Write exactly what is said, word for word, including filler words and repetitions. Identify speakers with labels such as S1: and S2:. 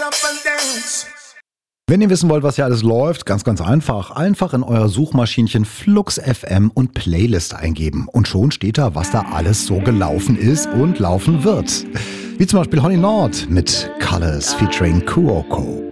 S1: Wenn ihr wissen wollt, was hier alles läuft, ganz, ganz einfach. Einfach in euer Suchmaschinchen Flux F M und Playlist eingeben. Und schon steht da, was da alles so gelaufen ist und laufen wird. Wie zum Beispiel Honey Nord mit Colors featuring Kuoko.